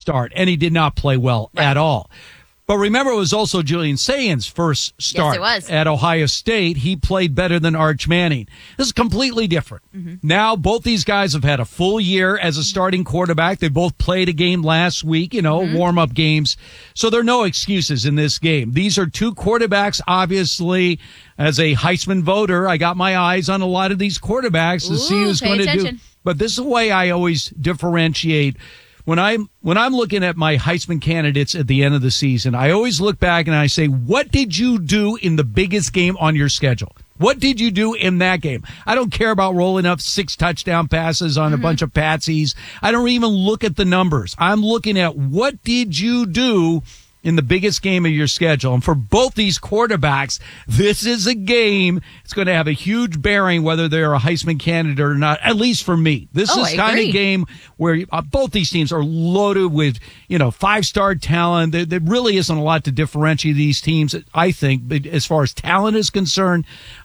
start, and he did not play well at all. But remember, it was also Julian Sayen's first start at Ohio State. He played better than Arch Manning. This is completely different. Now, both these guys have had a full year as a starting quarterback. They both played a game last week, warm-up games. So there are no excuses in this game. These are two quarterbacks, obviously. As a Heisman voter, I got my eyes on a lot of these quarterbacks to see who's going to do. But this is the way I always differentiate. When I'm looking at my Heisman candidates at the end of the season, I always look back and I say, what did you do in the biggest game on your schedule? What did you do in that game? I don't care about rolling up 6 touchdown passes on a bunch of patsies. I don't even look at the numbers. I'm looking at what did you do in the biggest game of your schedule. And for both these quarterbacks, this is a game. It's going to have a huge bearing whether they're a Heisman candidate or not, at least for me. This is kind of game where both these teams are loaded with, 5-star talent. There really isn't a lot to differentiate these teams, I think, as far as talent is concerned.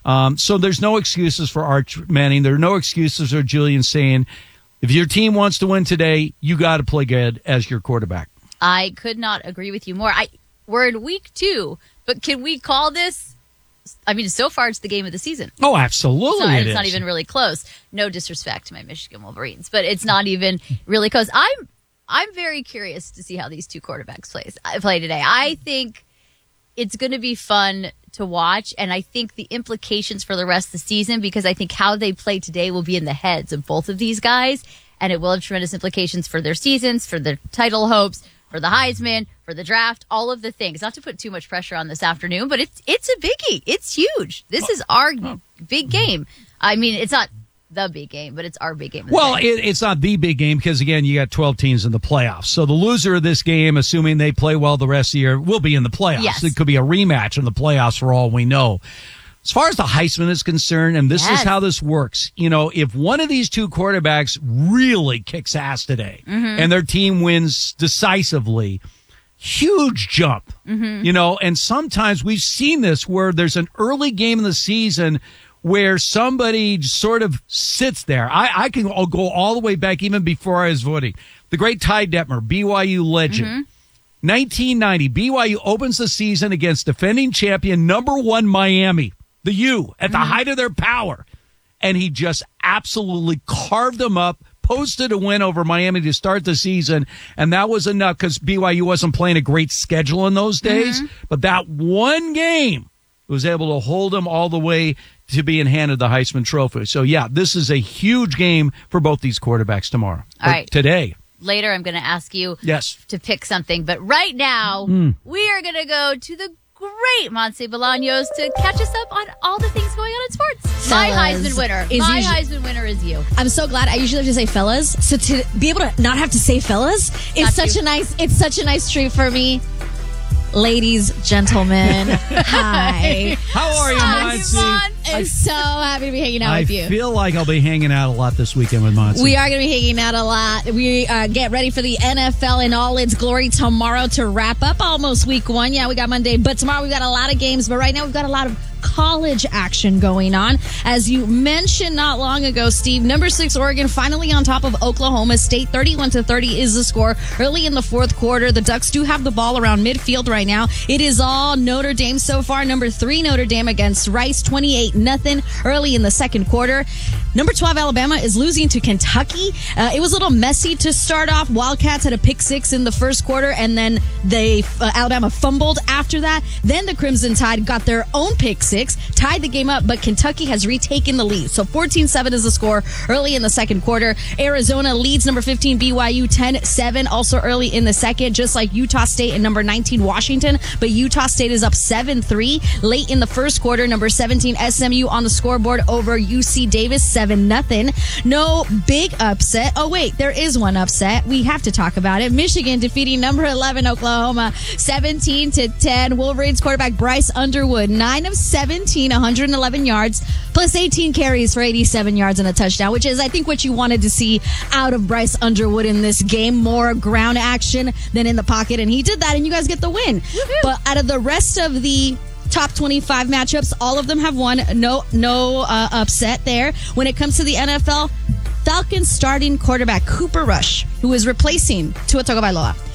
So there's no excuses for Arch Manning. There are no excuses for Julian Sayen. If your team wants to win today, you got to play good as your quarterback. I could not agree with you more. We're in week 2, but can we call this? I mean, so far it's the game of the season. Oh, absolutely. It's not even really close. No disrespect to my Michigan Wolverines, but it's not even really close. I'm very curious to see how these two quarterbacks play today. I think it's going to be fun to watch, and I think the implications for the rest of the season, because I think how they play today will be in the heads of both of these guys, and it will have tremendous implications for their seasons, for their title hopes, for the Heisman, for the draft, all of the things. Not to put too much pressure on this afternoon, but it's a biggie. It's huge. This is our big game. I mean, it's not the big game, but it's our big game. Well, it's not the big game because, again, you got 12 teams in the playoffs. So the loser of this game, assuming they play well the rest of the year, will be in the playoffs. Yes. It could be a rematch in the playoffs for all we know. As far as the Heisman is concerned, and this is how this works, if one of these two quarterbacks really kicks ass today and their team wins decisively, huge jump, and sometimes we've seen this where there's an early game in the season where somebody sort of sits there. I can go all the way back even before I was voting. The great Ty Detmer, BYU legend. 1990, BYU opens the season against defending champion number 1 Miami. The U, at the height of their power. And he just absolutely carved them up, posted a win over Miami to start the season, and that was enough because BYU wasn't playing a great schedule in those days. But that one game was able to hold them all the way to being handed the Heisman Trophy. So, yeah, this is a huge game for both these quarterbacks tomorrow. All right. Today. Later, I'm going to ask you to pick something. But right now, we are going to go to the great Montse Bolaños to catch us up on all the things going on in sports. My Heisman winner is you. I'm so glad. I usually have to say fellas, so to be able to not have to say fellas, it's such a nice treat for me. Ladies, gentlemen, hi. How are you, Monty? I'm so happy to be hanging out with you. I feel like I'll be hanging out a lot this weekend with Monty. We are going to be hanging out a lot. We get ready for the NFL in all its glory tomorrow to wrap up almost week 1. Yeah, we got Monday, but tomorrow we've got a lot of games. But right now we've got a lot of college action going on. As you mentioned not long ago, Steve, number 6 Oregon finally on top of Oklahoma State. 31-30 is the score. Early in the fourth quarter, the Ducks do have the ball around midfield right now. It is all Notre Dame so far. Number 3 Notre Dame against Rice, 28-0 early in the second quarter. Number 12 Alabama is losing to Kentucky. It was a little messy to start off. Wildcats had a pick 6 in the first quarter, and then Alabama fumbled after that. Then the Crimson Tide got their own pick 6, tied the game up, but Kentucky has retaken the lead. So 14-7 is the score early in the second quarter. Arizona leads number 15 BYU 10-7 also early in the second, just like Utah State and number 19 Washington. But Utah State is up 7-3 late in the first quarter. Number 17 SMU on the scoreboard over UC Davis 7-0. No big upset. Oh wait, there is one upset. We have to talk about it. Michigan defeating number 11 Oklahoma 17-10. Wolverines quarterback Bryce Underwood 9 of 17, 111 yards plus 18 carries for 87 yards and a touchdown, which is I think what you wanted to see out of Bryce Underwood in this game. More ground action than in the pocket, and he did that, and you guys get the win. Woo-hoo. But out of the rest of the top 25 matchups, all of them have won. No upset there. When it comes to the NFL, Falcons starting quarterback Cooper Rush, who is replacing Tua Tagovailoa,